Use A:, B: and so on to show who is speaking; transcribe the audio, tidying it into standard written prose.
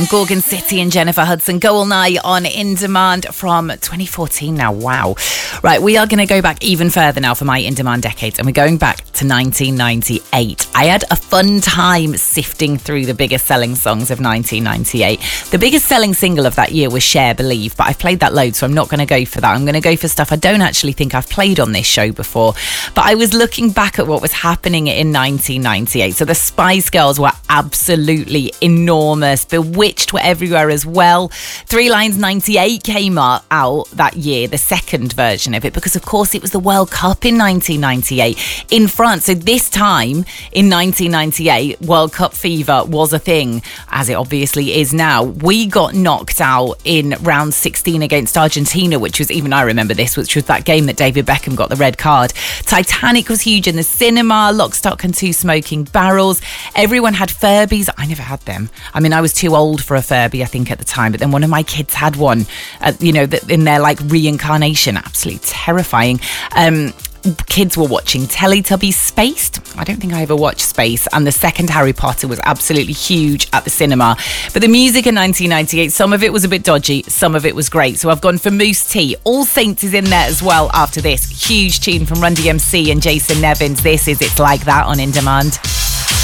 A: Gorgon City and Jennifer Hudson, Go All Night on In Demand from 2014 now. Wow. Right, we are going to go back even further now for my In Demand decades, and we're going back to 1998. I had a fun time sifting through the biggest selling songs of 1998. The biggest selling single of that year was Share Believe, but I've played that load, so I'm not going to go for that. I'm going to go for stuff I don't actually think I've played on this show before. But I was looking back at what was happening in 1998. So the Spice Girls were absolutely enormous. Bewitched were everywhere as well. Three Lions 98 came out that year, the second version of it, because of course it was the World Cup in 1998 in France. So this time in 1998, World Cup fever was a thing, as it obviously is now. We got knocked out in round 16 against Argentina, which was, even I remember this, which was that game that David Beckham got the red card. Titanic was huge in the cinema, Lock, Stock and Two Smoking Barrels. Everyone had Furbies. I never had them. I mean, I was too old for a Furby, I think, at the time, but then one of my kids had one, in their like reincarnation. Absolutely terrifying. Kids were watching Teletubbies Spaced. I don't think I ever watched Space, and the second Harry Potter was absolutely huge at the cinema. But the music in 1998, some of it was a bit dodgy, some of it was great. So I've gone for Moose T. All Saints is in there as well after this. Huge tune from Run DMC and Jason Nevins. This is It's Like That on In Demand.